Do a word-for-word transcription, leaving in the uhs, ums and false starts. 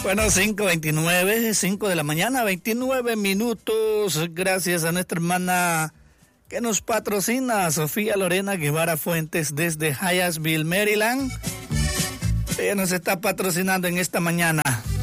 Bueno, cinco veintinueve, cinco de la mañana, veintinueve minutos. Gracias a nuestra hermana que nos patrocina, Sofía Lorena Guevara Fuentes, desde Hyattsville, Maryland. Ella nos está patrocinando en esta mañana.